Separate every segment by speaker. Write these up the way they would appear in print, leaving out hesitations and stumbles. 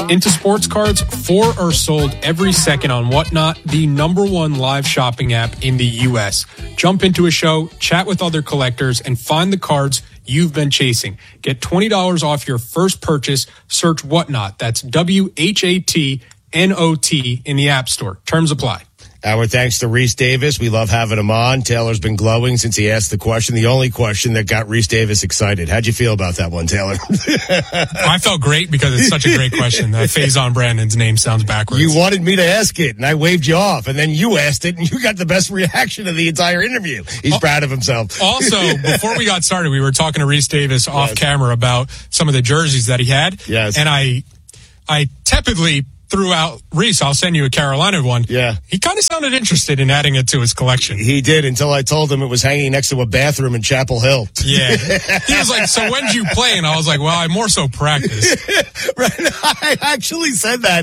Speaker 1: Into sports cards, 4 are sold every second on Whatnot, the #1 live shopping app in the U.S. Jump into a show, chat with other collectors, and find the cards you've been chasing. Get $20 off your first purchase. Search Whatnot. That's WHATNOT in the App Store. Terms apply.
Speaker 2: Our thanks to Reese Davis. We love having him on. Taylor's been glowing since he asked the question, the only question that got Reese Davis excited. How'd you feel about that one, Taylor?
Speaker 1: I felt great because it's such a great question. Faison Brandon's name sounds backwards.
Speaker 2: You wanted me to ask it, and I waved you off, and then you asked it, and you got the best reaction of the entire interview. He's proud of himself.
Speaker 1: Also, before we got started, we were talking to Reese Davis off camera about some of the jerseys that he had.
Speaker 2: Yes.
Speaker 1: And I tepidly threw out, Reese, I'll send you a Carolina one.
Speaker 2: Yeah.
Speaker 1: He kind of sounded interested in adding it to his collection.
Speaker 2: He did, until I told him it was hanging next to a bathroom in Chapel Hill.
Speaker 1: Yeah. He was like, so when did you play? And I was like, well, I more so practice.
Speaker 2: Right. I actually said that.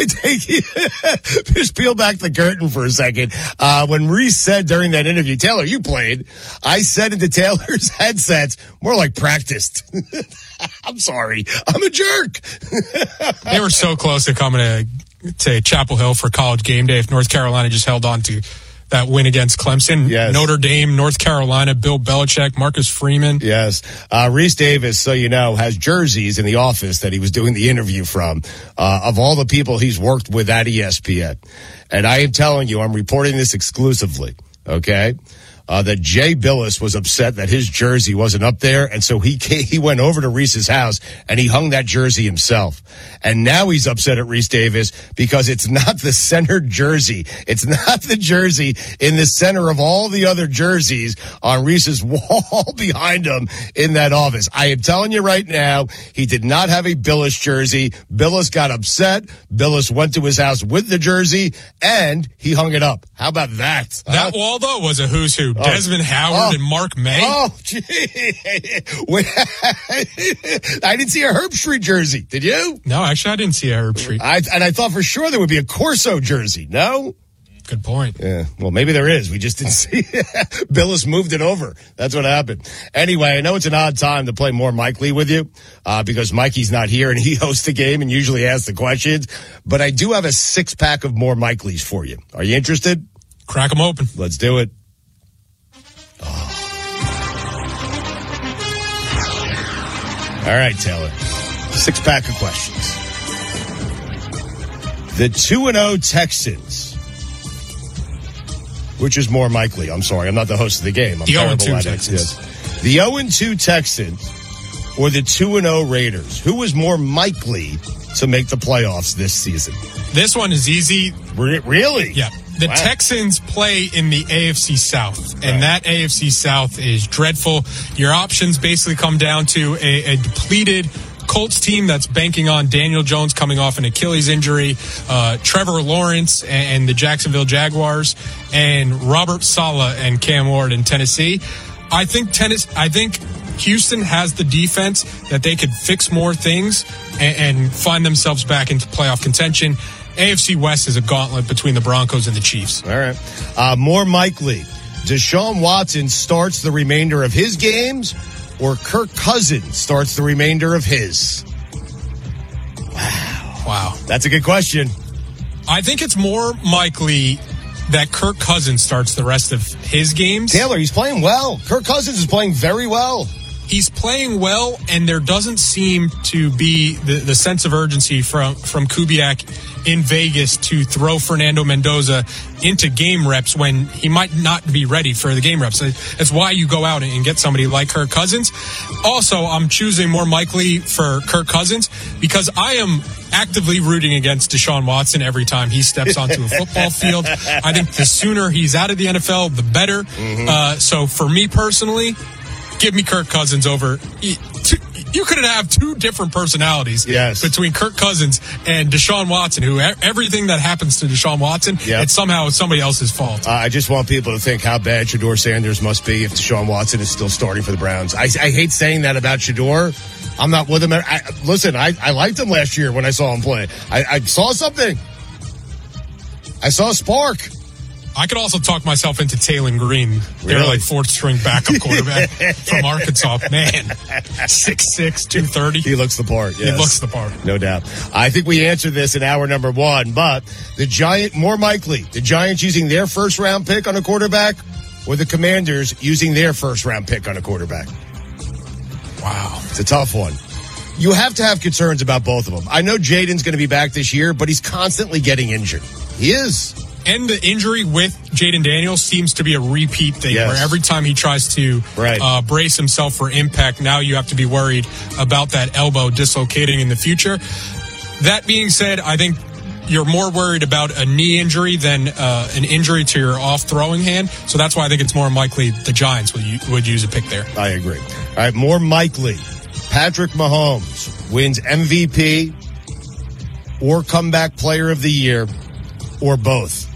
Speaker 2: Just peel back the curtain for a second. When Reese said during that interview, Taylor, you played, I said into Taylor's headsets, more like practiced. I'm sorry. I'm a jerk.
Speaker 1: They were so close to coming to Chapel Hill for College game day if North Carolina just held on to that win against Clemson.
Speaker 2: Yes.
Speaker 1: Notre Dame, North Carolina, Bill Belichick, Marcus Freeman.
Speaker 2: Yes. Reese Davis, so you know, has jerseys in the office that he was doing the interview from, of all the people he's worked with at ESPN. And I am telling you, I'm reporting this exclusively, okay? That Jay Billis was upset that his jersey wasn't up there, and so he went over to Reese's house and he hung that jersey himself. And now he's upset at Reese Davis because it's not the centered jersey. It's not the jersey in the center of all the other jerseys on Reese's wall behind him in that office. I am telling you right now, he did not have a Billis jersey. Billis got upset. Billis went to his house with the jersey and he hung it up. How about that?
Speaker 1: That wall, though, was a who's who. Desmond Howard and Mark May.
Speaker 2: Oh, gee. Wait, I didn't see a Herb Street jersey. Did you?
Speaker 1: No, actually, I didn't see a Herb Street.
Speaker 2: I thought for sure there would be a Corso jersey. No?
Speaker 1: Good point.
Speaker 2: Yeah. Well, maybe there is. We just didn't see it. Billis moved it over. That's what happened. Anyway, I know it's an odd time to play more Mike Lee with you because Mikey's not here and he hosts the game and usually asks the questions. But I do have a 6-pack of more Mike Lees for you. Are you interested?
Speaker 1: Crack them open.
Speaker 2: Let's do it. All right, Taylor. 6-pack of questions. The 2-0 Texans, which is more Mike Lee. I'm sorry, I'm not the host of the game. I'm
Speaker 1: the 0-2
Speaker 2: Texans. Yes. The 0-2 Texans or the 2-0 Raiders? Who was more Mike Lee to make the playoffs this season?
Speaker 1: This one is easy.
Speaker 2: Really?
Speaker 1: Yeah. The Texans play in the AFC South, and that AFC South is dreadful. Your options basically come down to a depleted Colts team that's banking on Daniel Jones coming off an Achilles injury, Trevor Lawrence and the Jacksonville Jaguars, and Robert Saleh and Cam Ward in Tennessee. I think Houston has the defense that they could fix more things and find themselves back into playoff contention. AFC West is a gauntlet between the Broncos and the Chiefs.
Speaker 2: All right. More Mike Lee. Deshaun Watson starts the remainder of his games, or Kirk Cousins starts the remainder of his?
Speaker 1: Wow.
Speaker 2: That's a good question.
Speaker 1: I think it's more Mike Lee that Kirk Cousins starts the rest of his games.
Speaker 2: Taylor, he's playing well. Kirk Cousins is playing very well.
Speaker 1: He's playing well, and there doesn't seem to be the sense of urgency from Kubiak in Vegas to throw Fernando Mendoza into game reps when he might not be ready for the game reps. That's why you go out and get somebody like Kirk Cousins. Also, I'm choosing more Mike Lee for Kirk Cousins because I am actively rooting against Deshaun Watson every time he steps onto a football field. I think the sooner he's out of the NFL, the better. So for me personally, give me Kirk Cousins over. You couldn't have two different personalities between Kirk Cousins and Deshaun Watson, who everything that happens to Deshaun Watson, it's somehow somebody else's fault.
Speaker 2: I just want people to think how bad Shedeur Sanders must be if Deshaun Watson is still starting for the Browns. I hate saying that about Shedeur. I'm not with him. I liked him last year when I saw him play. I saw something. I saw a spark.
Speaker 1: I could also talk myself into Taylon Green. They're
Speaker 2: Really?
Speaker 1: like fourth-string backup quarterback from Arkansas. Man, 6'6", 230.
Speaker 2: He looks the part. Yes.
Speaker 1: He looks the part.
Speaker 2: No doubt. I think we answered this in hour number 1, but more likely, the Giants using their first-round pick on a quarterback or the Commanders using their first-round pick on a quarterback?
Speaker 1: Wow.
Speaker 2: It's a tough one. You have to have concerns about both of them. I know Jaden's going to be back this year, but he's constantly getting injured. He is.
Speaker 1: And the injury with Jaden Daniels seems to be a repeat thing,
Speaker 2: Yes.
Speaker 1: where every time he tries to brace himself for impact, now you have to be worried about that elbow dislocating in the future. That being said, I think you're more worried about a knee injury than an injury to your off-throwing hand. So that's why I think it's more likely the Giants would use a pick there.
Speaker 2: I agree. All right, more likely, Patrick Mahomes wins MVP or comeback player of the year or both.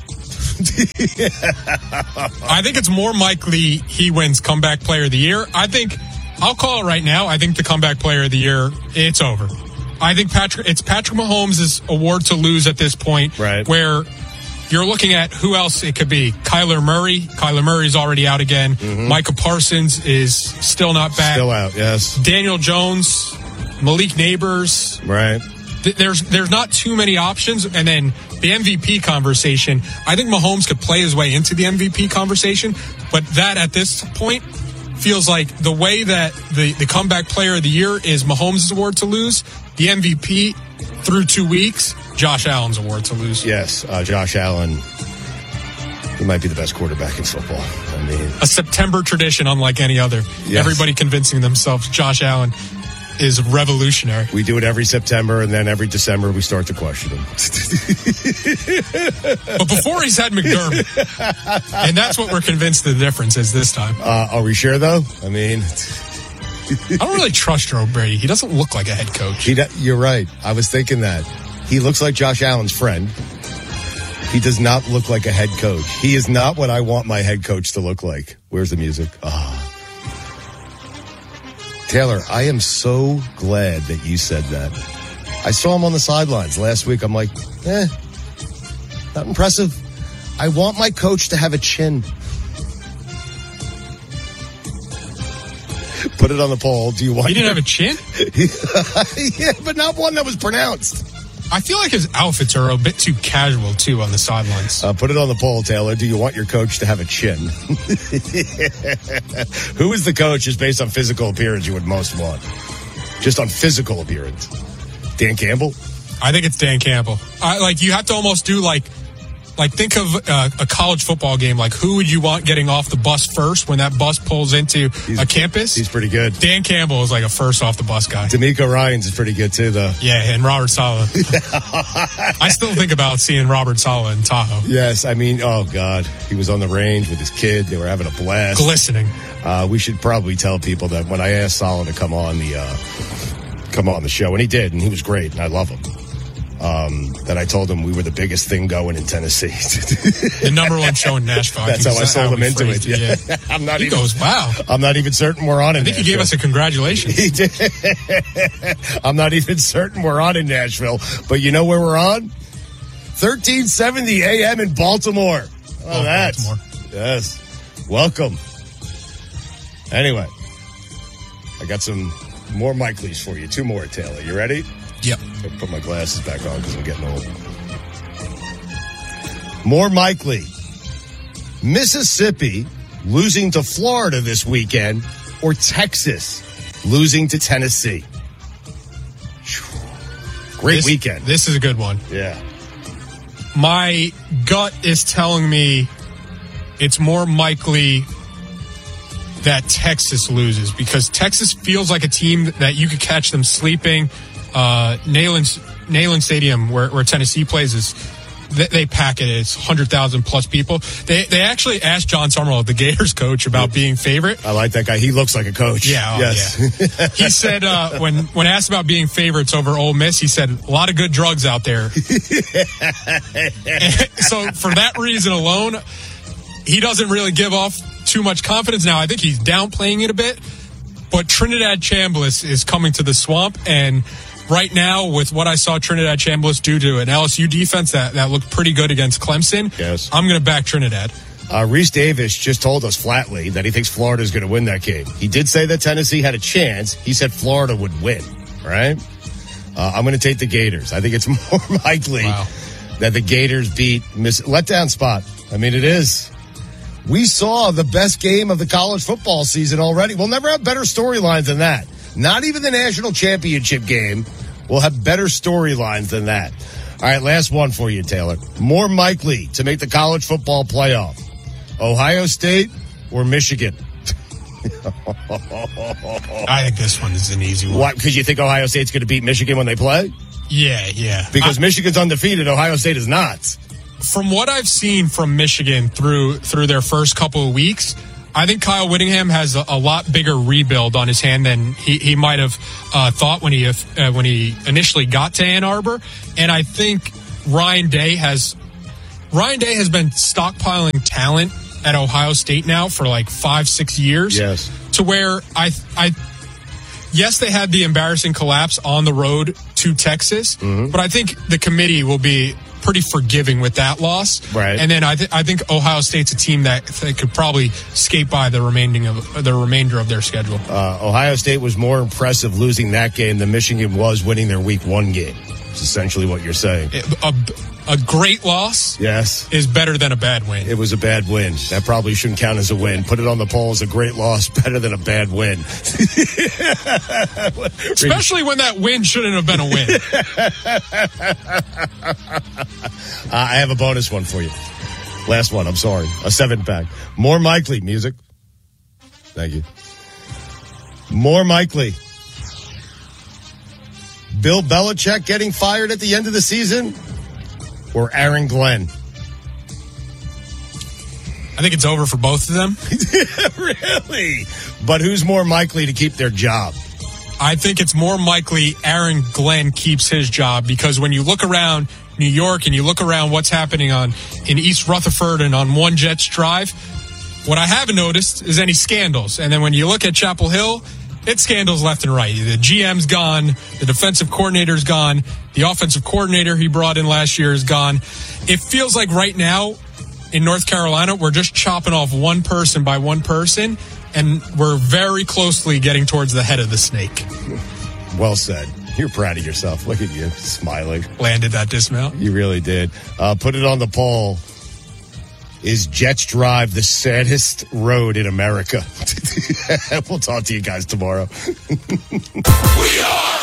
Speaker 1: I think it's more likely he wins comeback player of the year. I'll call it right now. I think the comeback player of the year, it's over. I think it's Patrick Mahomes' award to lose at this point,
Speaker 2: right,
Speaker 1: where you're looking at who else it could be. Kyler Murray. Kyler Murray's already out again. Mm-hmm. Micah Parsons is still not back.
Speaker 2: Still out, yes.
Speaker 1: Daniel Jones, Malik Neighbors.
Speaker 2: Right.
Speaker 1: There's not too many options. And then the MVP conversation, I think Mahomes could play his way into the MVP conversation, but that at this point feels like the way that the comeback player of the year is Mahomes' award to lose, the MVP through 2 weeks, Josh Allen's award to lose.
Speaker 2: Yes, Josh Allen, he might be the best quarterback in football. I mean,
Speaker 1: a September tradition unlike any other. Yes. Everybody convincing themselves Josh Allen is revolutionary.
Speaker 2: We do it every September, and then every December we start to question him.
Speaker 1: But before he's had McDermott, and that's what we're convinced the difference is this time.
Speaker 2: Are we sure, though? I mean,
Speaker 1: I don't really trust Joe Brady. He doesn't look like a head coach.
Speaker 2: You're right. I was thinking that. He looks like Josh Allen's friend. He does not look like a head coach. He is not what I want my head coach to look like. Where's the music? Taylor, I am so glad that you said that. I saw him on the sidelines last week. I'm like, not impressive. I want my coach to have a chin. Put it on the poll. Do you want?
Speaker 1: He didn't have a chin?
Speaker 2: Yeah, but not one that was pronounced.
Speaker 1: I feel like his outfits are a bit too casual, too, on the sidelines.
Speaker 2: Put it on the poll, Taylor. Do you want your coach to have a chin? Who is the coach just based on physical appearance you would most want? Just on physical appearance. Dan Campbell?
Speaker 1: I think it's Dan Campbell. You have to almost do think of a college football game. Like, who would you want getting off the bus first when that bus pulls into a campus?
Speaker 2: He's pretty good.
Speaker 1: Dan Campbell is like a first off the bus guy.
Speaker 2: D'Amico Ryans is pretty good too, though.
Speaker 1: Yeah, and Robert Saleh. I still think about seeing Robert Saleh in Tahoe.
Speaker 2: Yes, I mean, oh God, he was on the range with his kid. They were having a blast,
Speaker 1: glistening.
Speaker 2: We should probably tell people that when I asked Saleh to come on the show, and he did, and he was great, and I love him. That I told him we were the biggest thing going in Tennessee.
Speaker 1: The number one show in Nashville.
Speaker 2: That's how I sold him into it. Yeah.
Speaker 1: He goes, wow.
Speaker 2: I'm not even certain we're on in Nashville.
Speaker 1: I think he gave us a congratulations.
Speaker 2: He did. I'm not even certain we're on in Nashville. But you know where we're on? 1370 AM in Baltimore. Oh, that's. Baltimore. Yes. Welcome. Anyway, I got some more Mikeleys for you. 2 more, Taylor. You ready?
Speaker 1: Yep.
Speaker 2: I'll put my glasses back on because I'm getting old. More Mikely. Mississippi losing to Florida this weekend or Texas losing to Tennessee. Great weekend.
Speaker 1: This is a good one.
Speaker 2: Yeah.
Speaker 1: My gut is telling me it's more likely that Texas loses because Texas feels like a team that you could catch them sleeping. Neyland Stadium, where Tennessee plays, they pack it. It's 100,000 plus people. They actually asked John Summerall, the Gators coach, about being favorite.
Speaker 2: I like that guy. He looks like a coach.
Speaker 1: Yeah.
Speaker 2: Yes.
Speaker 1: Yeah. He said when asked about being favorites over Ole Miss, he said a lot of good drugs out there. So for that reason alone, he doesn't really give off too much confidence. Now I think he's downplaying it a bit, but Trinidad Chambliss is coming to the Swamp, and right now, with what I saw Trinidad Chambliss do to an LSU defense that looked pretty good against Clemson,
Speaker 2: yes,
Speaker 1: I'm going to back Trinidad.
Speaker 2: Reese Davis just told us flatly that he thinks Florida is going to win that game. He did say that Tennessee had a chance. He said Florida would win, right? I'm going to take the Gators. I think it's more likely that the Gators beat letdown spot. I mean, it is. We saw the best game of the college football season already. We'll never have better storylines than that. Not even the national championship game will have better storylines than that. All right, last one for you, Taylor. More likely to make the college football playoff, Ohio State or Michigan?
Speaker 1: I think this one is an easy one.
Speaker 2: Why? Because you think Ohio State's going to beat Michigan when they play?
Speaker 1: Yeah.
Speaker 2: Because Michigan's undefeated, Ohio State is not.
Speaker 1: From what I've seen from Michigan through their first couple of weeks, I think Kyle Whittingham has a lot bigger rebuild on his hand than he might have thought when he initially got to Ann Arbor. And I think Ryan Day has been stockpiling talent at Ohio State now for like 5-6 years.
Speaker 2: Yes.
Speaker 1: To where yes, they had the embarrassing collapse on the road to Texas, but I think the committee will be pretty forgiving with that loss.
Speaker 2: Right.
Speaker 1: And then I think Ohio State's a team that could probably skate by the remainder of their schedule.
Speaker 2: Ohio State was more impressive losing that game than Michigan was winning their Week 1 game. It's essentially what you're saying.
Speaker 1: A great loss,
Speaker 2: yes,
Speaker 1: is better than a bad win.
Speaker 2: It was a bad win. That probably shouldn't count as a win. Put it on the poll as a great loss, better than a bad win.
Speaker 1: Especially when that win shouldn't have been a win.
Speaker 2: I have a bonus one for you. Last one, I'm sorry. A 7-pack. More likely, music. Thank you. More likely. Bill Belichick getting fired at the end of the season or Aaron Glenn?
Speaker 1: I think it's over for both of them.
Speaker 2: Really? But who's more likely to keep their job?
Speaker 1: I think it's more likely Aaron Glenn keeps his job, because when you look around New York and you look around what's happening in East Rutherford and on One Jets Drive, what I haven't noticed is any scandals. And then when you look at Chapel Hill, it's scandals left and right. The GM's gone. The defensive coordinator's gone. The offensive coordinator he brought in last year is gone. It feels like right now in North Carolina, we're just chopping off one person by one person, and we're very closely getting towards the head of the snake.
Speaker 2: Well said. You're proud of yourself. Look at you, smiling.
Speaker 1: Landed that dismount.
Speaker 2: You really did. Put it on the poll. Is Jets Drive the saddest road in America? We'll talk to you guys tomorrow.
Speaker 3: We are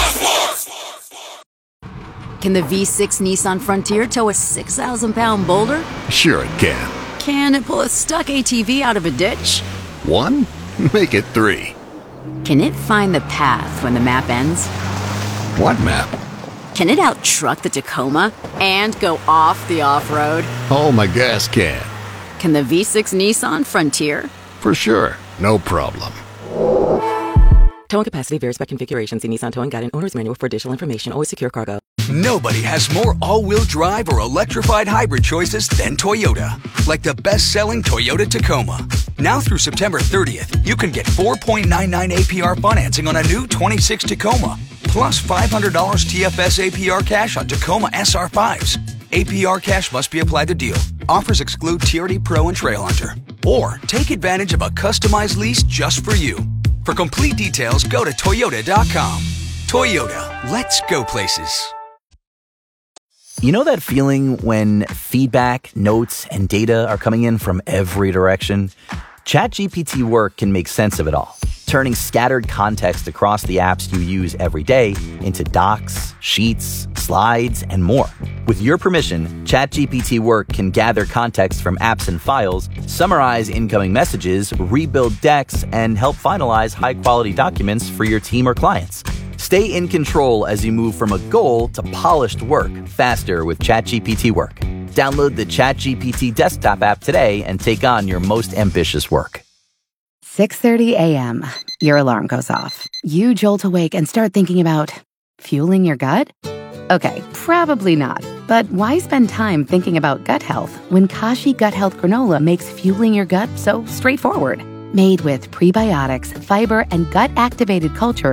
Speaker 4: Can the V6 Nissan Frontier tow a 6,000-pound boulder?
Speaker 3: Sure it can.
Speaker 4: Can it pull a stuck ATV out of a ditch?
Speaker 3: 1? Make it 3.
Speaker 4: Can it find the path when the map ends?
Speaker 3: What map?
Speaker 4: Can it out-truck the Tacoma and go off the off-road?
Speaker 3: Oh, my gas can.
Speaker 4: Can the V6 Nissan Frontier?
Speaker 3: For sure. No problem.
Speaker 5: Towing capacity varies by configuration. See Nissan Towing Guide and Owner's Manual for additional information. Always secure cargo.
Speaker 6: Nobody has more all-wheel drive or electrified hybrid choices than Toyota. Like the best-selling Toyota Tacoma. Now through September 30th, you can get 4.99 APR financing on a new 26 Tacoma. Plus $500 TFS APR cash on Tacoma SR5s. APR cash must be applied to deal. Offers exclude TRD Pro and Trail Hunter. Or take advantage of a customized lease just for you. For complete details, go to Toyota.com. Toyota, let's go places.
Speaker 7: You know that feeling when feedback, notes, and data are coming in from every direction? ChatGPT Work can make sense of it all, turning scattered context across the apps you use every day into docs, sheets, slides, and more. With your permission, ChatGPT Work can gather context from apps and files, summarize incoming messages, rebuild decks, and help finalize high-quality documents for your team or clients. Stay in control as you move from a goal to polished work faster with ChatGPT Work. Download the ChatGPT desktop app today and take on your most ambitious work.
Speaker 8: 6:30 a.m. Your alarm goes off. You jolt awake and start thinking about fueling your gut? Okay, probably not. But why spend time thinking about gut health when Kashi Gut Health Granola makes fueling your gut so straightforward? Made with prebiotics, fiber, and gut-activated cultures,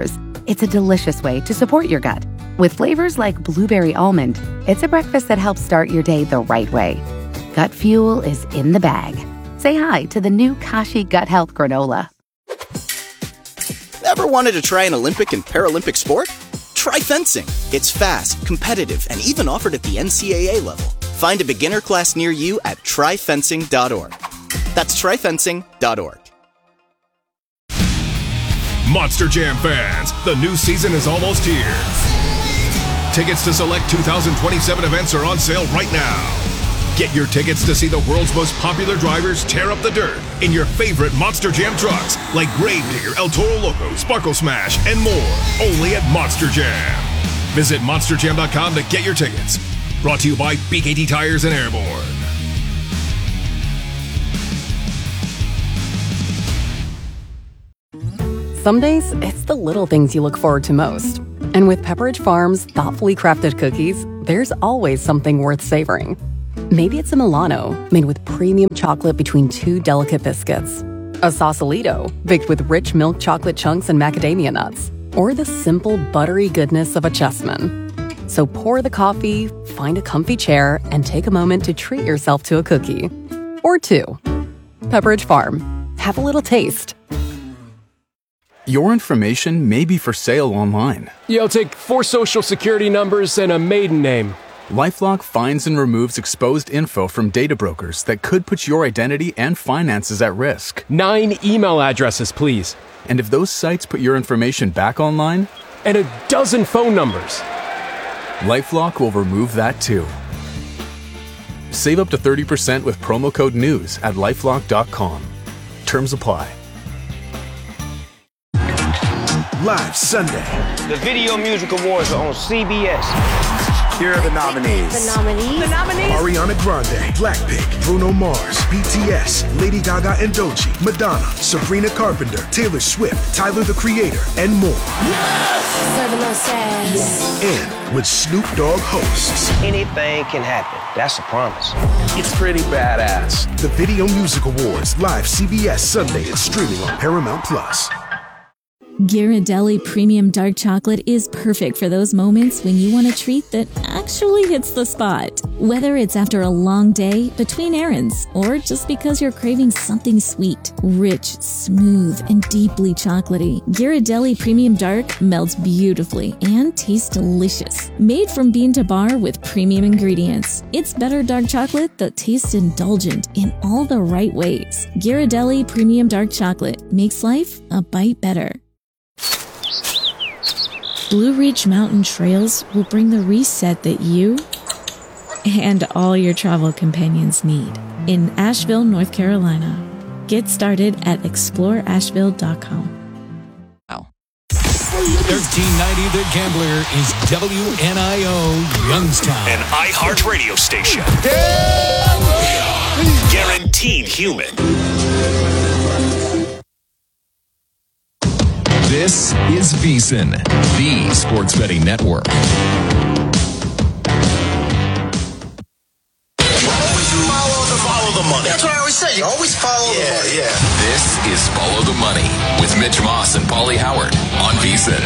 Speaker 8: It's a delicious way to support your gut. With flavors like blueberry almond, it's a breakfast that helps start your day the right way. Gut Fuel is in the bag. Say hi to the new Kashi Gut Health Granola.
Speaker 9: Ever wanted to try an Olympic and Paralympic sport? Try fencing. It's fast, competitive, and even offered at the NCAA level. Find a beginner class near you at tryfencing.org. That's tryfencing.org.
Speaker 10: Monster Jam fans, the new season is almost here. Tickets to select 2027 events are on sale right now. Get your tickets to see the world's most popular drivers tear up the dirt in your favorite Monster Jam trucks like Gravedigger, El Toro Loco, Sparkle Smash, and more. Only at Monster Jam. Visit monsterjam.com to get your tickets. Brought to you by BKT Tires and Airborne.
Speaker 11: Some days, it's the little things you look forward to most. And with Pepperidge Farm's thoughtfully crafted cookies, there's always something worth savoring. Maybe it's a Milano, made with premium chocolate between two delicate biscuits. A Sausalito, baked with rich milk chocolate chunks and macadamia nuts. Or the simple, buttery goodness of a Chessman. So pour the coffee, find a comfy chair, and take a moment to treat yourself to a cookie. Or two. Pepperidge Farm. Have a little taste.
Speaker 12: Your information may be for sale online.
Speaker 13: Yeah, I'll take 4 social security numbers and a maiden name.
Speaker 12: LifeLock finds and removes exposed info from data brokers that could put your identity and finances at risk.
Speaker 13: 9 email addresses, please.
Speaker 12: And if those sites put your information back online?
Speaker 13: And 12 phone numbers.
Speaker 12: LifeLock will remove that too. Save up to 30% with promo code NEWS at LifeLock.com. Terms apply.
Speaker 14: Live Sunday.
Speaker 15: The Video Music Awards are on CBS.
Speaker 14: Here are the nominees. Ariana Grande, Blackpink, Bruno Mars, BTS, Lady Gaga and Doechii, Madonna, Sabrina Carpenter, Taylor Swift, Tyler the Creator, and more. And with Snoop Dogg hosts.
Speaker 15: Anything can happen. That's a promise.
Speaker 14: It's pretty badass. The Video Music Awards, live CBS Sunday and streaming on Paramount Plus.
Speaker 16: Ghirardelli Premium Dark Chocolate is perfect for those moments when you want a treat that actually hits the spot. Whether it's after a long day, between errands, or just because you're craving something sweet, rich, smooth, and deeply chocolatey, Ghirardelli Premium Dark melts beautifully and tastes delicious. Made from bean to bar with premium ingredients, it's better dark chocolate that tastes indulgent in all the right ways. Ghirardelli Premium Dark Chocolate makes life a bite better. Blue Ridge Mountain Trails will bring the reset that you and all your travel companions need in Asheville, North Carolina. Get started at exploreasheville.com.
Speaker 17: 1390 The Gambler is WNIO Youngstown,
Speaker 18: an iHeartRadio station. Guaranteed human.
Speaker 19: This is VSiN, the sports betting network.
Speaker 18: Follow the money.
Speaker 20: That's what I always say. You always follow the money.
Speaker 18: Yeah.
Speaker 19: This is Follow the Money with Mitch Moss and Paulie Howard on VSiN.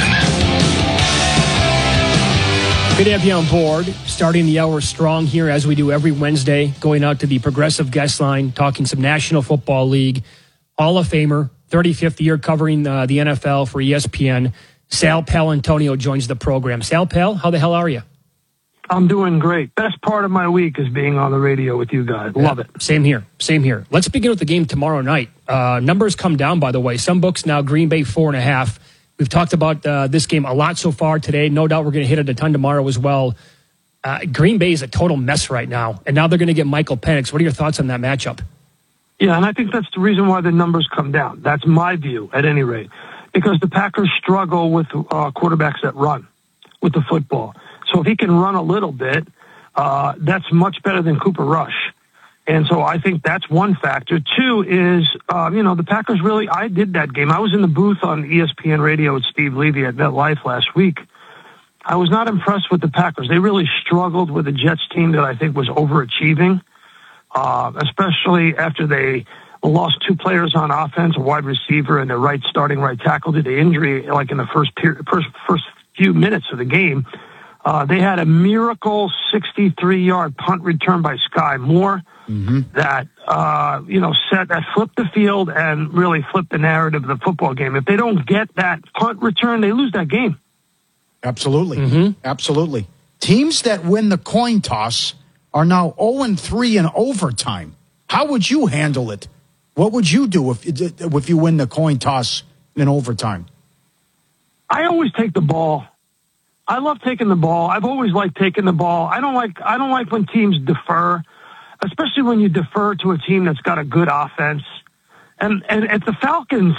Speaker 21: Good to have you on board. Starting the hour strong here as we do every Wednesday, going out to the Progressive Guest Line, talking some National Football League, Hall of Famer, 35th year covering the NFL for ESPN. Sal Paolantonio joins the program. Sal Pal, how the hell are you?
Speaker 22: I'm doing great. Best part of my week is being on the radio with you guys. Love it.
Speaker 21: Same here. Let's begin with the game tomorrow night. Numbers come down, by the way. Some books now, Green Bay 4.5. We've talked about this game a lot so far today. No doubt we're going to hit it a ton tomorrow as well. Green Bay is a total mess right now, and now they're going to get Michael Penix. What are your thoughts on that matchup?
Speaker 22: Yeah, and I think that's the reason why the numbers come down. That's my view, at any rate, because the Packers struggle with quarterbacks that run with the football. So if he can run a little bit, that's much better than Cooper Rush. And so I think that's one factor. Two is, the Packers really, I did that game. I was in the booth on ESPN Radio with Steve Levy at MetLife last week. I was not impressed with the Packers. They really struggled with a Jets team that I think was overachieving. Especially after they lost 2 players on offense, a wide receiver and a starting right tackle due to injury, like in the first few minutes of the game. They had a miracle 63-yard punt return by Sky Moore that flipped the field and really flipped the narrative of the football game. If they don't get that punt return, they lose that game.
Speaker 1: Absolutely. Absolutely. Teams that win the coin toss are now 0-3 in overtime. How would you handle it? What would you do if you win the coin toss in overtime?
Speaker 22: I always take the ball. I love taking the ball. I've always liked taking the ball. I don't like when teams defer, especially when you defer to a team that's got a good offense. And if the Falcons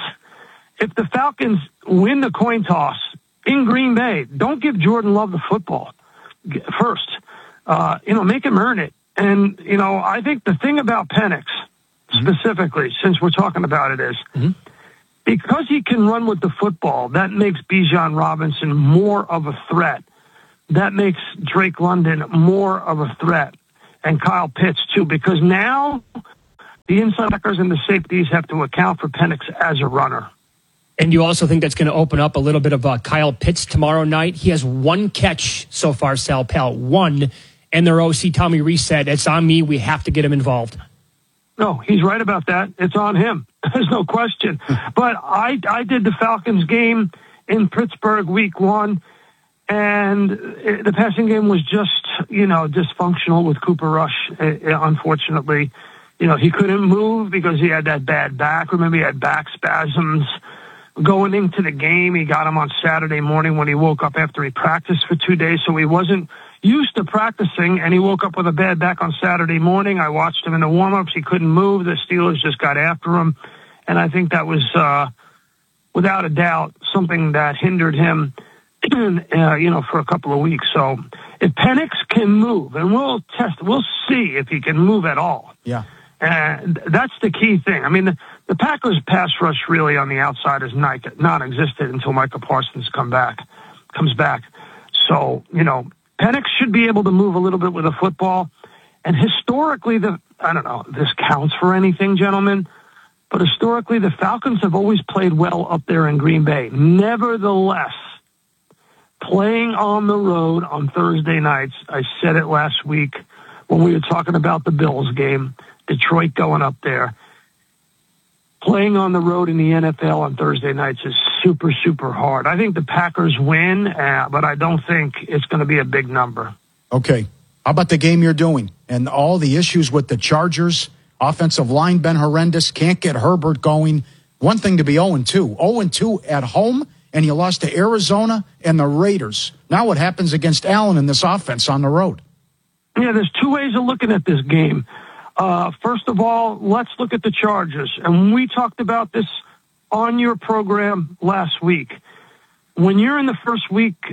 Speaker 22: win the coin toss in Green Bay, don't give Jordan Love the football first. Make him earn it. And, I think the thing about Penix specifically, since we're talking about it, is because he can run with the football, that makes Bijan Robinson more of a threat. That makes Drake London more of a threat. And Kyle Pitts, too, because now the inside backers and the safeties have to account for Penix as a runner.
Speaker 21: And you also think that's going to open up a little bit of Kyle Pitts tomorrow night? He has 1 catch so far, Sal Pal, 1. And their OC, Tommy Rees, said, it's on me. We have to get him involved.
Speaker 22: No, he's right about that. It's on him. There's no question. But I did the Falcons game in Pittsburgh week 1, and the passing game was just, dysfunctional with Cooper Rush, unfortunately. He couldn't move because he had that bad back. Remember, he had back spasms. Going into the game, he got him on Saturday morning when he woke up after he practiced for 2 days, so he wasn't used to practicing, and he woke up with a bad back on Saturday morning. I watched him in the warm-ups. He couldn't move. The Steelers just got after him, and I think that was, without a doubt, something that hindered him, for a couple of weeks. So if Penix can move, and we'll see if he can move at all.
Speaker 1: Yeah.
Speaker 22: And that's the key thing. I mean, the Packers' pass rush really on the outside is non-existent until Micah Parsons comes back. So, Penix should be able to move a little bit with a football. And historically, I don't know if this counts for anything, gentlemen, but historically, the Falcons have always played well up there in Green Bay. Nevertheless, playing on the road on Thursday nights, I said it last week when we were talking about the Bills game, Detroit going up there. Playing on the road in the NFL on Thursday nights is super, super hard. I think the Packers win, but I don't think it's going to be a big number.
Speaker 1: Okay. How about the game you're doing and all the issues with the Chargers? Offensive line been horrendous. Can't get Herbert going. One thing to be 0-2. 0-2 at home, and you lost to Arizona and the Raiders. Now what happens against Allen in this offense on the road?
Speaker 22: Yeah, there's 2 ways of looking at this game. First of all, let's look at the Chargers. And we talked about this on your program last week. When you're in the first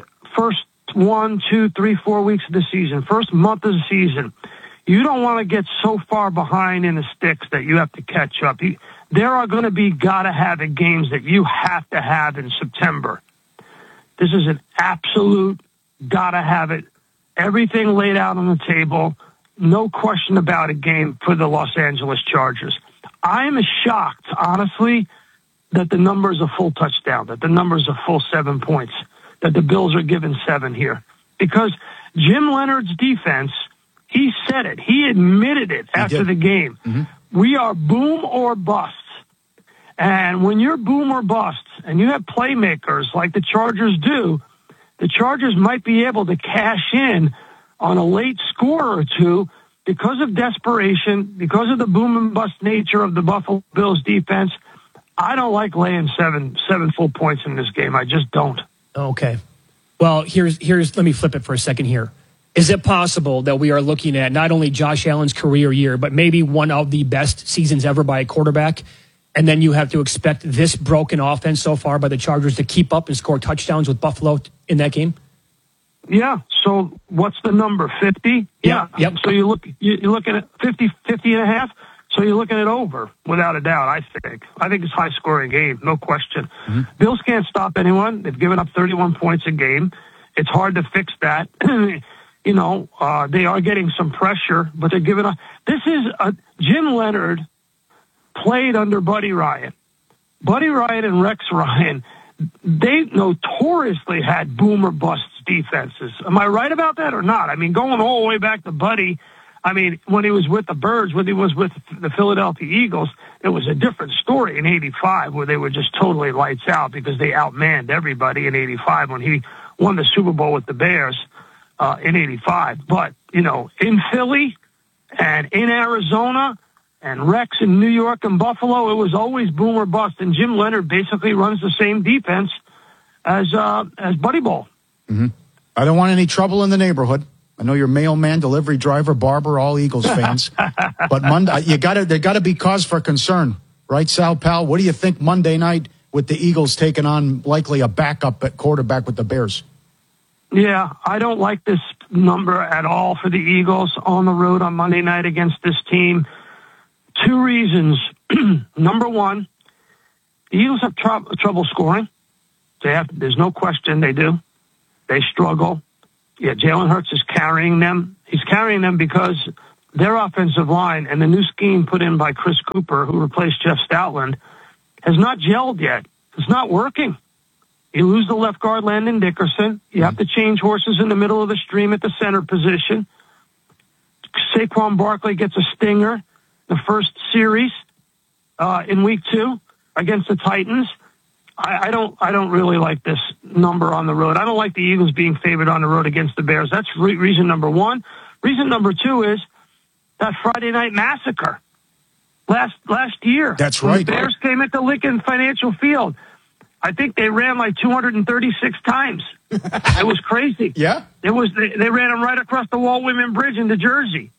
Speaker 22: 1, 2, 3, 4 weeks of the season, first month of the season, you don't want to get so far behind in the sticks that you have to catch up. There are going to be gotta-have-it games that you have to have in September. This is an absolute gotta-have-it. Everything laid out on the table. No question about a game for the Los Angeles Chargers. I'm shocked, honestly, that the number is a full touchdown, that the number is a full 7 points, that the Bills are given 7 here. Because Jim Leonard's defense, he said it. He admitted it after the game. We are boom or bust. And when you're boom or bust and you have playmakers like the Chargers do, the Chargers might be able to cash in on a late score or two because of desperation, because of the boom and bust nature of the Buffalo Bills defense. I don't like laying seven full points in this game. I just don't.
Speaker 21: Okay. Well, here's let me flip it for a second here. Is it possible that we are looking at not only Josh Allen's career year, but maybe one of the best seasons ever by a quarterback? And then you have to expect this broken offense so far by the Chargers to keep up and score touchdowns with Buffalo in that game?
Speaker 22: Yeah. So what's the number? 50? Yeah.
Speaker 21: Yep.
Speaker 22: So you're looking at 50 and a half. So you're looking at over, without a doubt, I think. I think it's a high-scoring game, no question. Bills can't stop anyone. They've given up 31 points a game. It's hard to fix that. They are getting some pressure, but they're giving up. This is Jim Leonard played under Buddy Ryan. Buddy Ryan and Rex Ryan, they notoriously had boomer busts defenses. Am I right about that or not? I mean, going all the way back to Buddy, I mean, when he was with the Birds, when he was with the Philadelphia Eagles, it was a different story in 85 where they were just totally lights out because they outmanned everybody in 85 when he won the Super Bowl with the Bears in 85. But, you know, in Philly and in Arizona and Rex in New York and Buffalo, it was always boom or bust. And Jim Leonard basically runs the same defense as Buddy Ball.
Speaker 1: Mm-hmm. I don't want any trouble in the neighborhood. I know you're mailman, delivery driver, barber, all Eagles fans. But Monday, there got to be cause for concern, right, Sal Pal? What do you think Monday night with the Eagles taking on likely a backup at quarterback with the Bears?
Speaker 22: Yeah, I don't like this number at all for the Eagles on the road on Monday night against this team. 2 reasons. Number one, the Eagles have trouble scoring. There's no question they do. They struggle. Yeah, Jalen Hurts is carrying them. He's carrying them because their offensive line and the new scheme put in by Chris Cooper, who replaced Jeff Stoutland, has not gelled yet. It's not working. You lose the left guard, Landon Dickerson. You have to change horses in the middle of the stream at the center position. Saquon Barkley gets a stinger the first series in week 2 against the Titans. I don't really like this number on the road. I don't like the Eagles being favored on the road against the Bears. That's reason number one. Reason number 2 is that Friday night massacre last year.
Speaker 1: That's right.
Speaker 22: The Bears came into Lincoln Financial Field. I think they ran like 236 times. It was crazy.
Speaker 1: Yeah?
Speaker 22: They ran them right across the Walt Whitman Bridge into Jersey.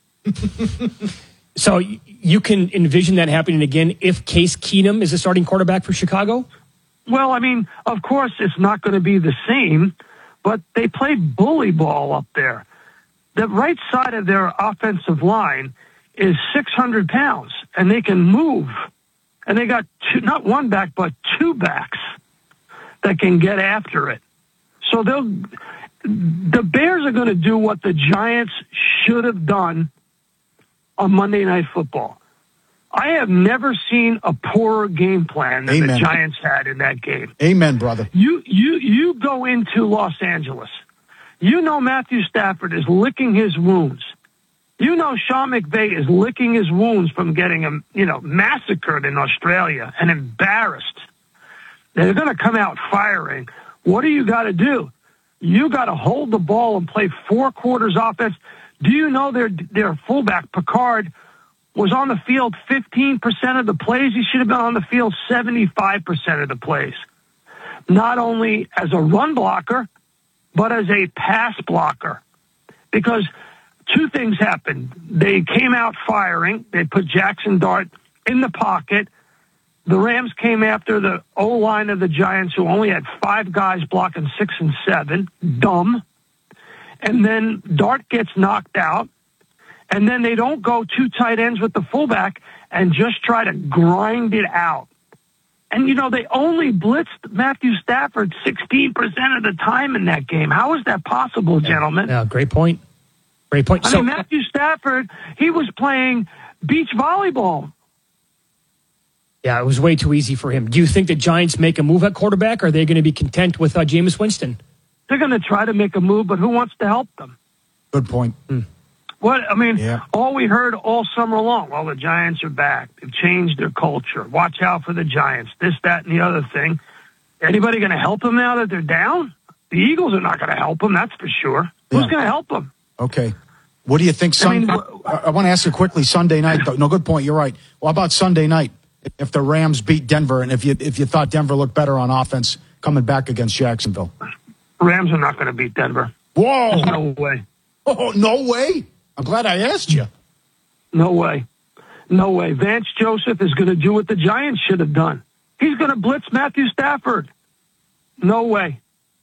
Speaker 21: So you can envision that happening again if Case Keenum is the starting quarterback for Chicago?
Speaker 22: Well, I mean, of course it's not going to be the same, but they play bully ball up there. The right side of their offensive line is 600 pounds, and they can move. And they got not one back, but 2 backs that can get after it. So the Bears are going to do what the Giants should have done on Monday Night Football. I have never seen a poorer game plan than the Giants had in that game.
Speaker 1: Amen, brother.
Speaker 22: You go into Los Angeles. You know Matthew Stafford is licking his wounds. You know Sean McVay is licking his wounds from getting him, massacred in Australia and embarrassed. They're going to come out firing. What do you got to do? You got to hold the ball and play 4 quarters offense. Do you know their fullback, Picard, was on the field 15% of the plays? He should have been on the field 75% of the plays. Not only as a run blocker, but as a pass blocker. Because 2 things happened. They came out firing. They put Jackson Dart in the pocket. The Rams came after the O-line of the Giants, who only had 5 guys blocking 6 and 7. Dumb. And then Dart gets knocked out. And then they don't go 2 tight ends with the fullback and just try to grind it out. And, they only blitzed Matthew Stafford 16% of the time in that game. How is that possible, gentlemen?
Speaker 21: Yeah, great point. Great point.
Speaker 22: I mean, Matthew Stafford, he was playing beach volleyball.
Speaker 21: Yeah, it was way too easy for him. Do you think the Giants make a move at quarterback, or are they going to be content with Jameis Winston?
Speaker 22: They're going to try to make a move, but who wants to help them?
Speaker 1: Good point.
Speaker 22: All we heard all summer long, well, the Giants are back. They've changed their culture. Watch out for the Giants. This, that, and the other thing. Anybody going to help them now that they're down? The Eagles are not going to help them, that's for sure. Who's going to help them?
Speaker 1: Okay. What do you think? I want to ask you quickly, Sunday night, though. No, good point. You're right. Well, how about Sunday night? If the Rams beat Denver, and if you thought Denver looked better on offense coming back against Jacksonville.
Speaker 22: Rams are not going to beat Denver.
Speaker 1: Whoa.
Speaker 22: There's no way.
Speaker 1: Oh, no way? I'm glad I asked you.
Speaker 22: No way. No way. Vance Joseph is going to do what the Giants should have done. He's going to blitz Matthew Stafford. No way.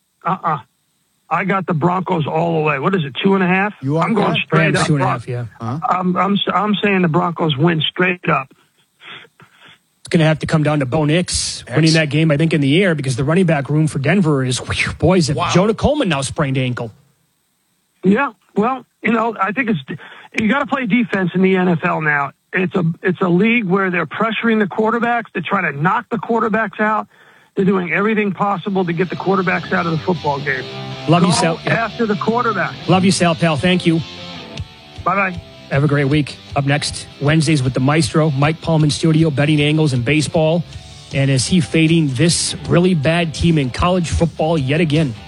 Speaker 22: I got the Broncos all the way. What is it, 2.5? I'm going straight up.
Speaker 21: 2.5, yeah.
Speaker 22: I'm saying the Broncos win straight up.
Speaker 21: It's going to have to come down to Bo Nix winning that game, I think, in the air, because the running back room for Denver is, boys, if Jonah Coleman now sprained ankle.
Speaker 22: Yeah, well, I think you got to play defense in the NFL now. It's a league where they're pressuring the quarterbacks. They're trying to knock the quarterbacks out. They're doing everything possible to get the quarterbacks out of the football game.
Speaker 21: Love you, Sal.
Speaker 22: After the quarterback.
Speaker 21: Love you, Sal, pal. Thank you.
Speaker 22: Bye-bye.
Speaker 21: Have a great week. Up next, Wednesdays with the Maestro, Mike Palm studio, betting angles in baseball. And is he fading this really bad team in college football yet again?